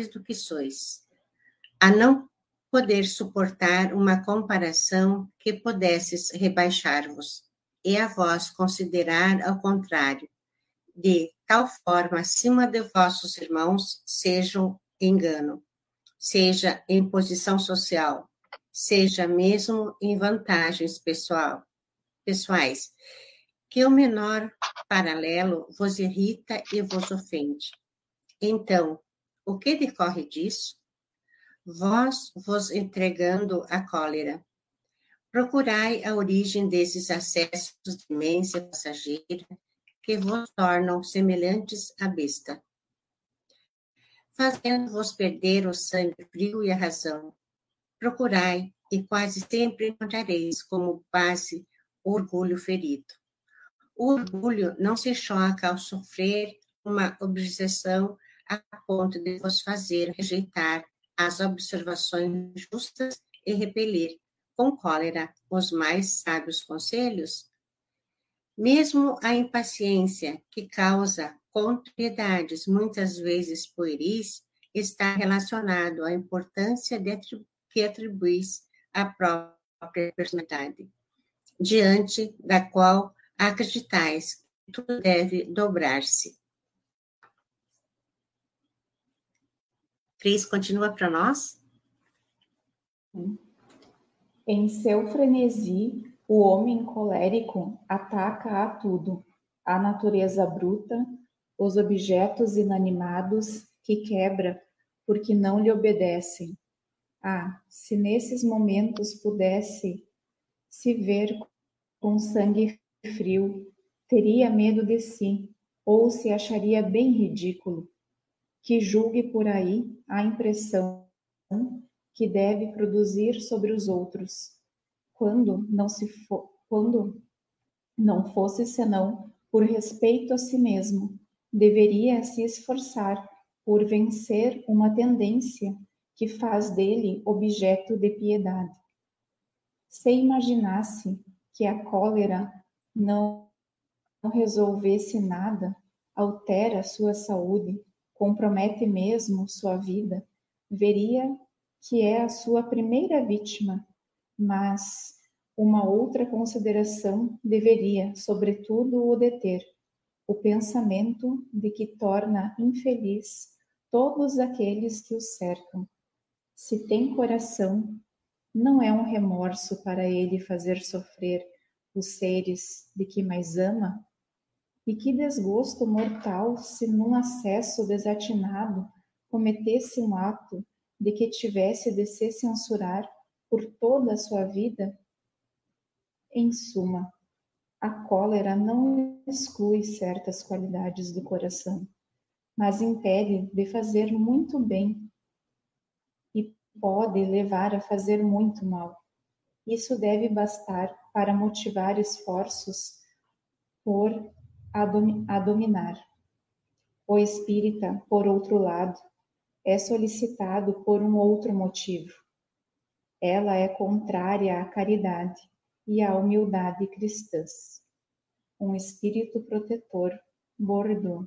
melhores do que sois, a não poder suportar uma comparação que pudesses rebaixar-vos, e a vós considerar ao contrário, de tal forma acima de vossos irmãos, sejam engano, seja em posição social, seja mesmo em vantagens pessoais, que o menor paralelo vos irrita e vos ofende. Então, o que decorre disso? Vós vos entregando à cólera. Procurai a origem desses acessos de demência passageira que vos tornam semelhantes à besta, fazendo-vos perder o sangue frio e a razão. Procurai, e quase sempre encontrareis como base o orgulho ferido. O orgulho não se choca ao sofrer uma objeção a ponto de vos fazer rejeitar as observações justas e repelir com cólera os mais sábios conselhos. Mesmo a impaciência que causa contrariedades muitas vezes pueris está relacionado à importância que atribuís à própria personalidade, diante da qual acreditais que tudo deve dobrar-se. Cris, continua para nós? Em seu frenesi, o homem colérico ataca a tudo, a natureza bruta, os objetos inanimados que quebra porque não lhe obedecem. Se nesses momentos pudesse se ver com sangue frio, teria medo de si, ou se acharia bem ridículo, que julgue por aí a impressão que deve produzir sobre os outros, quando não fosse senão por respeito a si mesmo, deveria se esforçar por vencer uma tendência que faz dele objeto de piedade. Se imaginasse que a cólera não resolvesse nada, altera sua saúde, compromete mesmo sua vida, veria que é a sua primeira vítima, mas uma outra consideração deveria, sobretudo, o deter: o pensamento de que torna infeliz todos aqueles que o cercam. Se tem coração, não é um remorso para ele fazer sofrer os seres de que mais ama? E que desgosto mortal se num acesso desatinado cometesse um ato de que tivesse de se censurar por toda a sua vida? Em suma, a cólera não exclui certas qualidades do coração, mas impede de fazer muito bem e pode levar a fazer muito mal. Isso deve bastar para motivar esforços por a dominar. O espírita, por outro lado, é solicitado por um outro motivo. Ela é contrária à caridade e à humildade cristãs. Um espírito protetor, Bordeaux,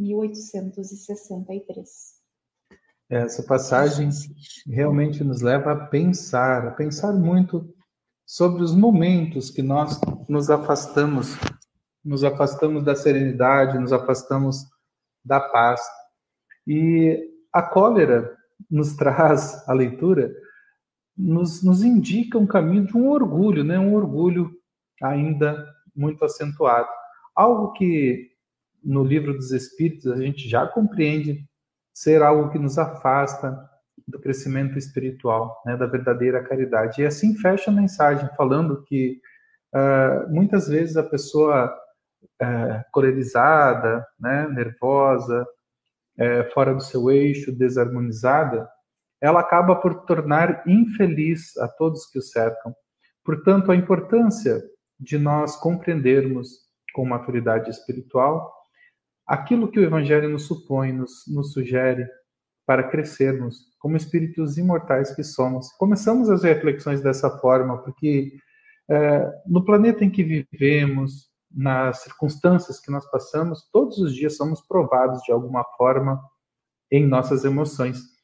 1863. Essa passagem realmente nos leva a pensar muito sobre os momentos que nós nos afastamos da serenidade, nos afastamos da paz. E a cólera nos traz, a leitura, nos indica um caminho de um orgulho, né? Um orgulho ainda muito acentuado. Algo que no Livro dos Espíritos a gente já compreende ser algo que nos afasta do crescimento espiritual, né? Da verdadeira caridade. E assim fecha a mensagem, falando que muitas vezes a pessoa colerizada, né? Nervosa, fora do seu eixo, desarmonizada, ela acaba por tornar infeliz a todos que o cercam. Portanto, a importância de nós compreendermos com maturidade espiritual aquilo que o Evangelho nos supõe, nos sugere para crescermos como espíritos imortais que somos. Começamos as reflexões dessa forma, porque no planeta em que vivemos, nas circunstâncias que nós passamos, todos os dias somos provados de alguma forma em nossas emoções.